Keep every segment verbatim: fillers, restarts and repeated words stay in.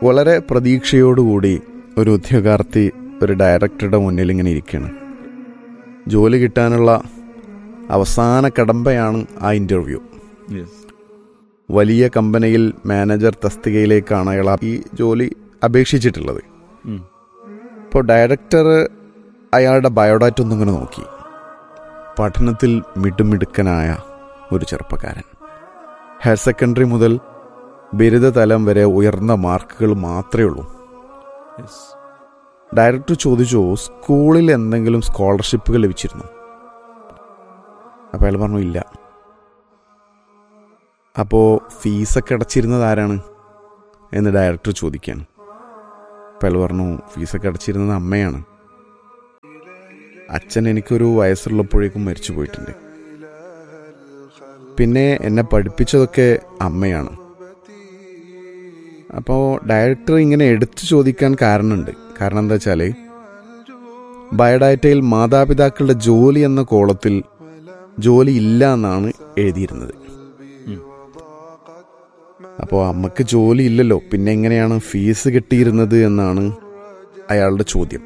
വളരെ പ്രതീക്ഷയോടുകൂടി ഒരു ഉദ്യോഗാർത്ഥി ഒരു ഡയറക്ടറുടെ മുന്നിൽ ഇങ്ങനെ ഇരിക്കുകയാണ്. ജോലി കിട്ടാനുള്ള അവസാന കടമ്പയാണ് ആ ഇൻ്റർവ്യൂ. വലിയ കമ്പനിയിൽ മാനേജർ തസ്തികയിലേക്കാണ് അയാൾ ഈ ജോലി അപേക്ഷിച്ചിട്ടുള്ളത്. അപ്പോൾ ഡയറക്ടർ അയാളുടെ ബയോഡാറ്റ ഒന്നിങ്ങനെ നോക്കി. പഠനത്തിൽ മിടുമിടുക്കനായ ഒരു ചെറുപ്പക്കാരൻ, ഹയർ സെക്കൻഡറി മുതൽ ബിരുദതലം വരെ ഉയർന്ന മാർക്കുകൾ മാത്രമേ ഉള്ളൂ. ഡയറക്ടർ ചോദിച്ചു, സ്കൂളിൽ എന്തെങ്കിലും സ്കോളർഷിപ്പുകൾ ലഭിച്ചിരുന്നു? അപ്പോൾ അയാൾ പറഞ്ഞു ഇല്ല. അപ്പോൾ ഫീസൊക്കെ അടച്ചിരുന്നത് ആരാണ് എന്ന് ഡയറക്ടർ ചോദിക്കുകയാണ്. അപ്പോൾ അയാൾ പറഞ്ഞു ഫീസൊക്കെ അടച്ചിരുന്നത് അമ്മയാണ്. അച്ഛൻ എനിക്കൊരു വയസ്സുള്ളപ്പോഴേക്കും മരിച്ചു പോയിട്ടുണ്ട്. പിന്നെ എന്നെ പഠിപ്പിച്ചതൊക്കെ അമ്മയാണ്. അപ്പോൾ ഡയറക്ടർ ഇങ്ങനെ എടുത്തു ചോദിക്കാൻ കാരണമുണ്ട്. കാരണം എന്താ വെച്ചാൽ ബയോഡാറ്റയിൽ മാതാപിതാക്കളുടെ ജോലി എന്ന കോളത്തിൽ ജോലി ഇല്ല എന്നാണ് എഴുതിയിരുന്നത്. അപ്പോൾ അമ്മക്ക് ജോലി ഇല്ലല്ലോ, പിന്നെ എങ്ങനെയാണ് ഫീസ് കിട്ടിയിരുന്നത് എന്നാണ് അയാളുടെ ചോദ്യം.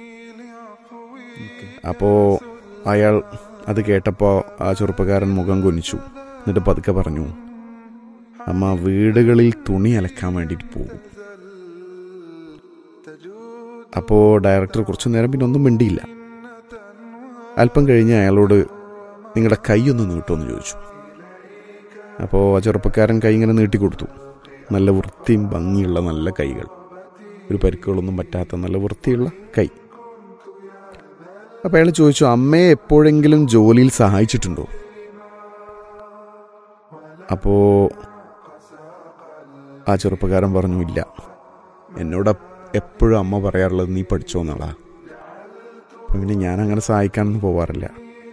അപ്പോൾ അയാൾ അത് കേട്ടപ്പോൾ ആ ചെറുപ്പക്കാരൻ മുഖം കുനിച്ചു. എന്നിട്ട് പതുക്കെ പറഞ്ഞു, അമ്മ വീടുകളിൽ തുണി അലക്കാൻ വേണ്ടിയിട്ട് പോകും. അപ്പോൾ ഡയറക്ടർ കുറച്ചു നേരം പിന്നെ ഒന്നും മിണ്ടിയില്ല. അല്പം കഴിഞ്ഞ് അയാളോട് നിങ്ങളുടെ കൈ ഒന്ന് നീട്ടുമെന്ന് ചോദിച്ചു. അപ്പോൾ ആ ചെറുപ്പക്കാരൻ കൈ ഇങ്ങനെ നീട്ടിക്കൊടുത്തു. നല്ല വൃത്തിയും ഭംഗിയുള്ള നല്ല കൈകൾ, ഒരു പരിക്കുകളൊന്നും പറ്റാത്ത നല്ല വൃത്തിയുള്ള കൈ. അപ്പോൾ അയാൾ ചോദിച്ചു, അമ്മയെ എപ്പോഴെങ്കിലും ജോലിയിൽ സഹായിച്ചിട്ടുണ്ടോ? അപ്പോൾ ആ ചെറുപ്പക്കാരൻ പറഞ്ഞു ഇല്ല. എന്നോട് എപ്പോഴും അമ്മ പറയാറുള്ളത് നീ പഠിച്ചോ എന്നാളാ. അപ്പം പിന്നെ ഞാൻ അങ്ങനെ സഹായിക്കാനൊന്നും പോവാറില്ല.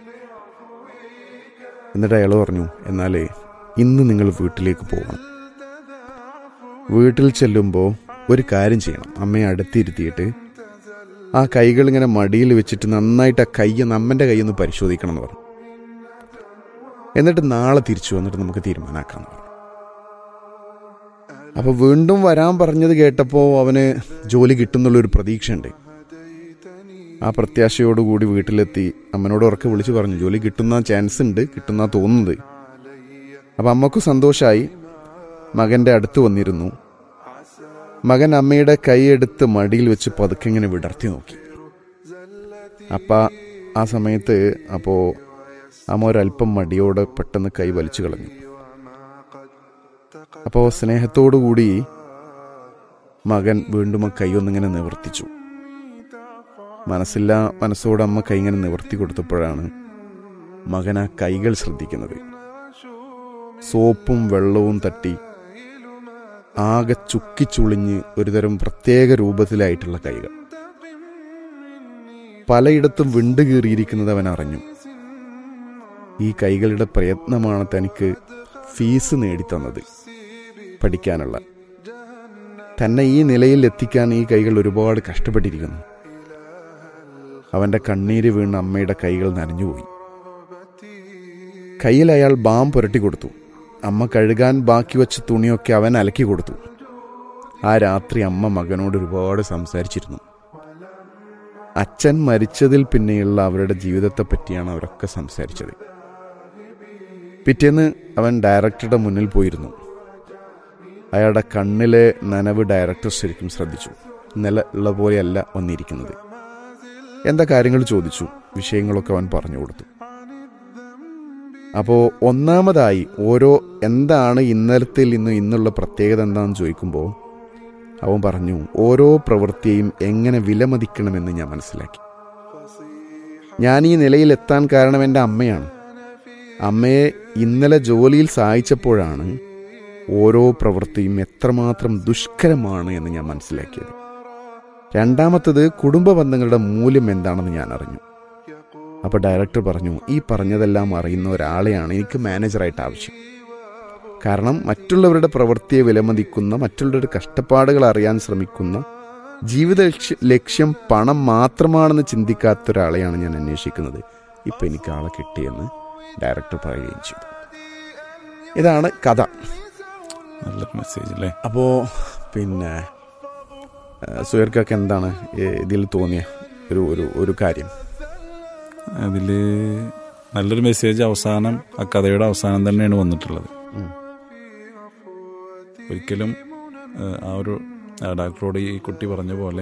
എന്നിട്ട് അയാൾ പറഞ്ഞു, എന്നാൽ ഇന്ന് നിങ്ങൾ വീട്ടിലേക്ക് പോകണം. വീട്ടിൽ ചെല്ലുമ്പോൾ ഒരു കാര്യം ചെയ്യണം, അമ്മയെ അടുത്തിരുത്തിയിട്ട് ആ കൈകൾ ഇങ്ങനെ മടിയിൽ വെച്ചിട്ട് നന്നായിട്ട് ആ കൈ അമ്മൻ്റെ കൈയൊന്ന് പരിശോധിക്കണം എന്ന് പറഞ്ഞു. എന്നിട്ട് നാളെ തിരിച്ചു വന്നിട്ട് നമുക്ക് തീരുമാനമാക്കാമെന്ന് പറഞ്ഞു. അപ്പോൾ വീണ്ടും വരാൻ പറഞ്ഞത് കേട്ടപ്പോൾ അവന് ജോലി കിട്ടുന്നുള്ളൊരു പ്രതീക്ഷയുണ്ട്. ആ പ്രത്യാശയോടുകൂടി വീട്ടിലെത്തി അമ്മനോട് ഉറക്കെ വിളിച്ച് പറഞ്ഞു, ജോലി കിട്ടുന്ന ചാൻസ് ഉണ്ട്, കിട്ടുന്ന തോന്നുന്നത്. അപ്പം അമ്മക്ക് സന്തോഷമായി. മകൻ്റെ അടുത്ത് വന്നിരുന്നു. മകൻ അമ്മയുടെ കൈയെടുത്ത് മടിയിൽ വെച്ച് പതുക്കെ ഇങ്ങനെ വിടർത്തി നോക്കി. അപ്പം ആ സമയത്ത് അപ്പോൾ അമ്മ ഒരല്പം മടിയോടെ പെട്ടെന്ന് കൈ വലിച്ചു കളഞ്ഞു. അപ്പോൾ സ്നേഹത്തോടുകൂടി മകൻ വീണ്ടും ആ കൈ ഒന്നിങ്ങനെ നിവർത്തിച്ചു. മനസ്സില്ല മനസ്സോടെ അമ്മ കൈ ഇങ്ങനെ നിവർത്തി കൊടുത്തപ്പോഴാണ് മകൻ ആ കൈകൾ ശ്രദ്ധിക്കുന്നത്. സോപ്പും വെള്ളവും തട്ടി ആകെ ചുക്കിച്ചുളിഞ്ഞ് ഒരുതരം പ്രത്യേക രൂപത്തിലായിട്ടുള്ള കൈകൾ. പലയിടത്തും വിണ്ടു കീറിയിരിക്കുന്നത് അവൻ അറിഞ്ഞു. ഈ കൈകളുടെ പ്രയത്നമാണ് തനിക്ക് ഫീസ് നേടിത്തന്നത്, പഠിക്കാനുള്ള. തന്നെ ഈ നിലയിൽ എത്തിക്കാൻ ഈ കൈകൾ ഒരുപാട് കഷ്ടപ്പെട്ടിരിക്കുന്നു. അവൻ്റെ കണ്ണീര് വീണ് അമ്മയുടെ കൈകൾ നനഞ്ഞുപോയി. കയ്യിൽ അയാൾ ബാം പുരട്ടി കൊടുത്തു. അമ്മ കഴുകാൻ ബാക്കി വെച്ച തുണിയൊക്കെ അവൻ അലക്കി കൊടുത്തു. ആ രാത്രി അമ്മ മകനോട് ഒരുപാട് സംസാരിച്ചിരുന്നു. അച്ഛൻ മരിച്ചതിൽ പിന്നെയുള്ള അവരുടെ ജീവിതത്തെ പറ്റിയാണ് അവരൊക്കെ സംസാരിച്ചത്. പിറ്റേന്ന് അവൻ ഡയറക്ടറുടെ മുന്നിൽ പോയിരുന്നു. അയാളുടെ കണ്ണിലെ നനവ് ഡയറക്ടർ ശരിക്കും ശ്രദ്ധിച്ചു. ഇന്നലെ ഉള്ള പോലെയല്ല വന്നിരിക്കുന്നത്. എന്താ കാര്യങ്ങൾ ചോദിച്ചു. വിഷയങ്ങളൊക്കെ അവൻ പറഞ്ഞു കൊടുത്തു. അപ്പോൾ ഒന്നാമതായി ഓരോ എന്താണ് ഇന്നലത്തിൽ ഇന്ന് ഇന്നുള്ള പ്രത്യേകത എന്താണെന്ന് ചോദിക്കുമ്പോൾ അവൻ പറഞ്ഞു, ഓരോ പ്രവൃത്തിയെയും എങ്ങനെ വിലമതിക്കണമെന്ന് ഞാൻ മനസ്സിലാക്കി. ഞാൻ ഈ നിലയിലെത്താൻ കാരണം എൻ്റെ അമ്മയാണ്. അമ്മയെ ഇന്നലെ ജോലിയിൽ സഹായിച്ചപ്പോഴാണ് ഓരോ പ്രവൃത്തിയും എത്രമാത്രം ദുഷ്കരമാണ് എന്ന് ഞാൻ മനസ്സിലാക്കിയത്. രണ്ടാമത്തത്, കുടുംബ ബന്ധങ്ങളുടെ മൂല്യം എന്താണെന്ന് ഞാൻ അറിഞ്ഞു. അപ്പോൾ ഡയറക്ടർ പറഞ്ഞു, ഈ പറഞ്ഞതെല്ലാം അറിയുന്ന ഒരാളെയാണ് എനിക്ക് മാനേജറായിട്ട് ആവശ്യം. കാരണം മറ്റുള്ളവരുടെ പ്രവൃത്തിയെ വിലമതിക്കുന്ന, മറ്റുള്ളവരുടെ കഷ്ടപ്പാടുകൾ അറിയാൻ ശ്രമിക്കുന്ന, ജീവിത ലക്ഷ്യം പണം മാത്രമാണെന്ന് ചിന്തിക്കാത്ത ഒരാളെയാണ് ഞാൻ അന്വേഷിക്കുന്നത്. ഇപ്പം എനിക്ക് ആളെ കിട്ടിയെന്ന് ഡയറക്ടർ പറയുകയും ചെയ്തു. ഇതാണ് കഥ. നല്ല മെസ്സേജ് അല്ലേ? അപ്പോൾ പിന്നെ സുഹൈർക്കൊക്കെ എന്താണ് ഇതിൽ തോന്നിയ ഒരു ഒരു ഒരു കാര്യം? അതിൽ നല്ലൊരു മെസ്സേജ് അവസാനം ആ കഥയുടെ അവസാനം തന്നെയാണ് വന്നിട്ടുള്ളത്. ഒരിക്കലും ആ ഒരു ഡോക്ടറോട് ഈ കുട്ടി പറഞ്ഞ പോലെ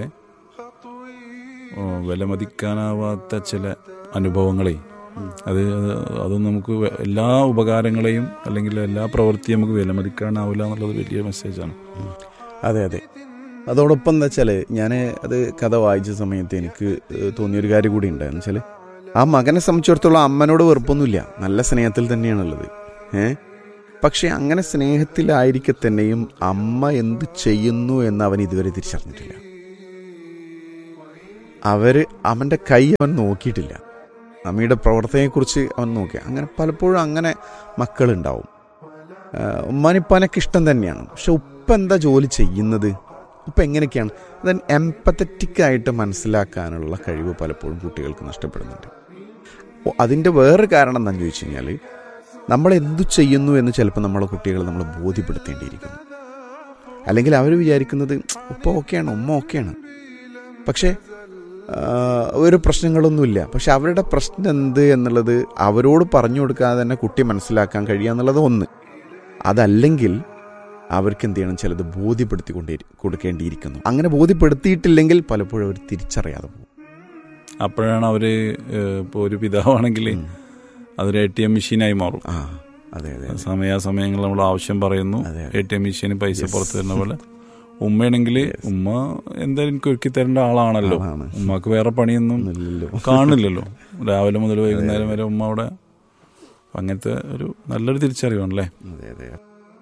വിലമതിക്കാനാവാത്ത ചില അനുഭവങ്ങളെ അത് അതും നമുക്ക് എല്ലാ ഉപകാരങ്ങളെയും അല്ലെങ്കിൽ എല്ലാ പ്രവൃത്തിയും നമുക്ക് വിലമതിക്കാനാവില്ല എന്നുള്ളത് വലിയ മെസ്സേജാണ്. അതെ അതെ. അതോടൊപ്പം എന്താ വെച്ചാൽ ഞാൻ അത് കഥ വായിച്ച സമയത്ത് എനിക്ക് തോന്നിയൊരു കാര്യം കൂടി ഉണ്ടായെന്ന് വെച്ചാൽ ആ മകനെ സംബന്ധിച്ചിടത്തോളം അമ്മനോട് വെറുപ്പൊന്നുമില്ല, നല്ല സ്നേഹത്തിൽ തന്നെയാണുള്ളത്. ഏ പക്ഷെ അങ്ങനെ സ്നേഹത്തിലായിരിക്കെ തന്നെയും അമ്മ എന്ത് ചെയ്യുന്നു എന്ന് അവൻ ഇതുവരെ തിരിച്ചറിഞ്ഞിട്ടില്ല. അവര് അവൻ്റെ കൈ അവൻ നോക്കിയിട്ടില്ല, അമ്മയുടെ പ്രവർത്തനയെക്കുറിച്ച് അവൻ നോക്കി. അങ്ങനെ പലപ്പോഴും അങ്ങനെ മക്കളുണ്ടാവും. ഉമ്മാനിപ്പാനൊക്കെ ഇഷ്ടം തന്നെയാണ്, പക്ഷെ ഉപ്പ എന്താ ജോലി ചെയ്യുന്നത്, ഉപ്പ എങ്ങനെയൊക്കെയാണ്, അത് എംപത്തറ്റിക്കായിട്ട് മനസ്സിലാക്കാനുള്ള കഴിവ് പലപ്പോഴും കുട്ടികൾക്ക് നഷ്ടപ്പെടുന്നുണ്ട്. അതിൻ്റെ വേറൊരു കാരണം എന്താണെന്ന് ചോദിച്ചു കഴിഞ്ഞാൽ നമ്മൾ എന്തു ചെയ്യുന്നു എന്ന് ചിലപ്പോൾ നമ്മളെ കുട്ടികൾ നമ്മൾ ബോധ്യപ്പെടുത്തേണ്ടിയിരിക്കുന്നു. അല്ലെങ്കിൽ അവർ വിചാരിക്കുന്നത് ഉപ്പ ഓക്കെയാണ്, ഉമ്മ ഓക്കെയാണ്, പക്ഷേ ഒരു പ്രശ്നങ്ങളൊന്നുമില്ല. പക്ഷെ അവരുടെ പ്രശ്നം എന്ത് എന്നുള്ളത് അവരോട് പറഞ്ഞു കൊടുക്കാതെ തന്നെ കുട്ടി മനസ്സിലാക്കാൻ കഴിയുക എന്നുള്ളത് ഒന്ന്. അതല്ലെങ്കിൽ അവർക്ക് എന്ത് ചെയ്യണം, ചിലത് ബോധ്യപ്പെടുത്തി കൊണ്ടേ കൊടുക്കേണ്ടിയിരിക്കുന്നു. അങ്ങനെ ബോധ്യപ്പെടുത്തിയിട്ടില്ലെങ്കിൽ പലപ്പോഴും അവർ തിരിച്ചറിയാതെ പോകും. അപ്പോഴാണ് അവർ ഇപ്പോൾ ഒരു പിതാവാണെങ്കിൽ അതൊരു എ ടി എം മെഷീനായി മാറും. ആ അതെ അതെ. സമയാസമയങ്ങളിൽ നമ്മൾ ആവശ്യം പറയുന്നു, എ ടി എം മെഷീന് പൈസ പുറത്ത് തരുന്ന പോലെ. ഉമ്മയാണെങ്കിൽ ഉമ്മ എന്തായാലും എനിക്ക് ഒരുക്കി തരേണ്ട ആളാണല്ലോ, ഉമ്മക്ക് വേറെ പണിയൊന്നും കാണില്ലല്ലോ, രാവിലെ മുതൽ വൈകുന്നേരം വരെ ഉമ്മ അവിടെ. അങ്ങനത്തെ ഒരു നല്ലൊരു തിരിച്ചറിവാണല്ലേ. അതെ അതെ.